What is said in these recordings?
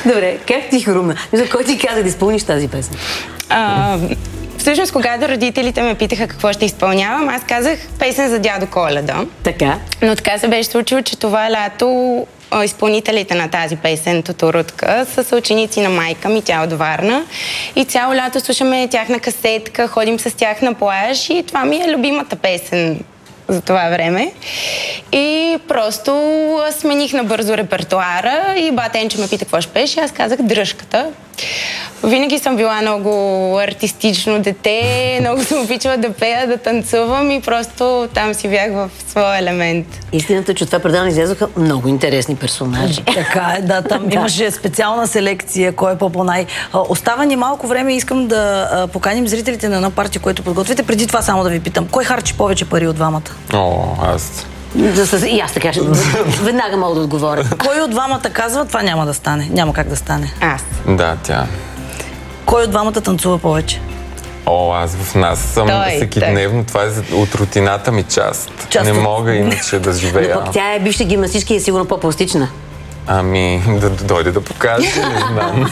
Добре, как ти хрумна? Кой ти каза да изпълниш тази песен? Всъщност, когато родителите ме питаха какво ще изпълнявам, аз казах песен за дядо Коледа. Така. Но така се беше случило, че това лято изпълнителите на тази песен, Тотурутка, са ученици на майка ми, тя от Варна. И цяло лято слушаме тяхна касетка, ходим с тях на плаж и това ми е любимата песен за това време. И просто смених набързо репертуара и батенче ме пита какво ще пееш и аз казах дръжката. Винаги съм била много артистично дете, много съм обичала да пея, да танцувам и просто там си бях в своя елемент. Истината е, че от това предаване излязоха много интересни персонажи. Така е, да, там имаше специална селекция, кой е по-най. Остава ни малко време и искам да поканим зрителите на едно парти, което подготвите. Преди това само да ви питам, кой харчи повече пари от двамата? Аз. И аз така веднага мога да отговоря. Кой от двамата казва, това няма да стане? Няма как да стане. Аз. Да, тя. Кой от двамата танцува повече? Аз в нас съм всекидневно. Това е от рутината ми част. Не мога иначе да живея. Но пък тя е бивша гимнастичка и е сигурно по-пластична. Да дойде да покаже, не знам.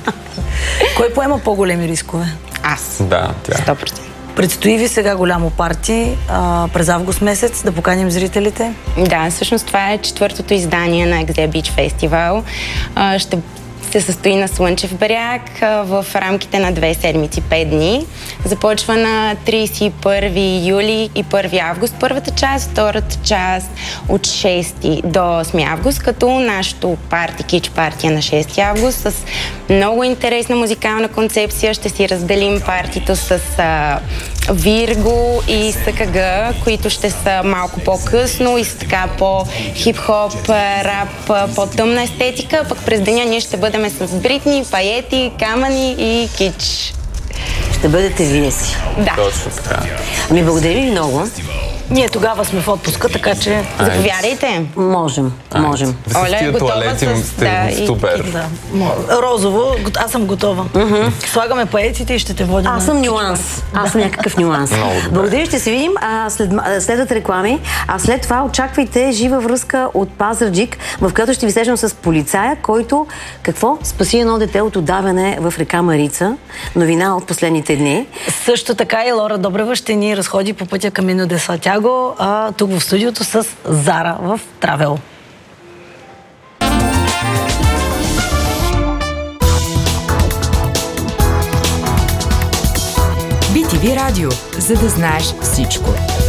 Кой поема по-големи рискове? Аз. Да, тя. 100%. Предстои ви сега голямо парти през август месец, да поканим зрителите. Да, всъщност това е 4-то издание на Екзе Бич Фестивал. Ще се състои на Слънчев бряг в рамките на 2 седмици, 5 дни. Започва на 31 юли и 1 август първата част, втората част от 6 до 8 август, като нашото парти, кич парти е на 6 август с много интересна музикална концепция. Ще си разделим партито с Вирго и СКГ, които ще са малко по-късно и с така по-хип-хоп, рап, по-тъмна естетика, пък през деня ние ще бъдем с Бритни, Паети, Камъни и Кич. Ще бъдете вие си. Да. Точно така. Благодаря ви много. Ние тогава сме в отпуска, така че... Заповядайте. Можем. С тия туалети сте супер. Да. Розово, аз съм готова. Слагаме паеците и ще те водим. Аз съм нюанс. Аз съм някакъв нюанс. Благодаря, ще се видим. Следват реклами. А след това очаквайте жива връзка от Пазарджик, в която ще ви срещам с полицая, който спаси едно дете от удавяне в река Марица. Новина от последните дни. Също така и Лора Добрева ще ни разходи по пътя Камино де Сантяго, тук в студиото с Зара в Травел. BTV Радио, за да знаеш всичко.